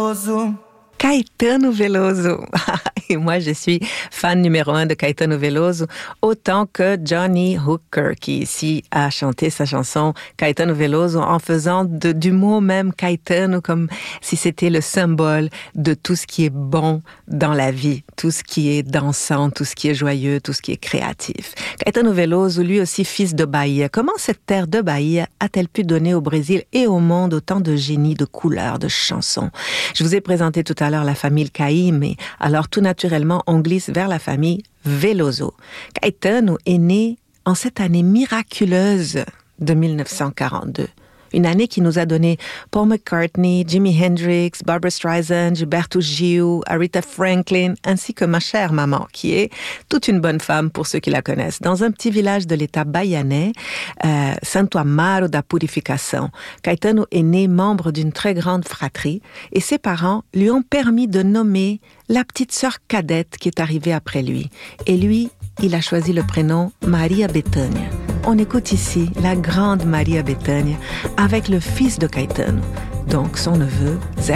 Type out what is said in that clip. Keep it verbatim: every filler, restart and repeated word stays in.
Veloso. Caetano Veloso. Et moi, je suis fan numéro un de Caetano Veloso, autant que Johnny Hooker, qui ici a chanté sa chanson Caetano Veloso en faisant de, du mot même Caetano comme si c'était le symbole de tout ce qui est bon dans la vie, tout ce qui est dansant, tout ce qui est joyeux, tout ce qui est créatif. Caetano Veloso, lui aussi fils de Bahia. Comment cette terre de Bahia a-t-elle pu donner au Brésil et au monde autant de génie, de couleurs, de chansons? Je vous ai présenté tout à l'heure la famille Caïm, et alors tout naturellement, on glisse vers la famille Veloso. Caetano est né en cette année miraculeuse de dix-neuf cent quarante-deux. Une année qui nous a donné Paul McCartney, Jimi Hendrix, Barbra Streisand, Gilberto Gil, Aretha Franklin, ainsi que ma chère maman, qui est toute une bonne femme pour ceux qui la connaissent. Dans un petit village de l'état baianais, euh, Santo Amaro da Purificação, Caetano est né membre d'une très grande fratrie et ses parents lui ont permis de nommer la petite sœur cadette qui est arrivée après lui. Et lui, il a choisi le prénom Maria Bethânia. On écoute ici la grande Maria Bethânia avec le fils de Caetano, donc son neveu Zé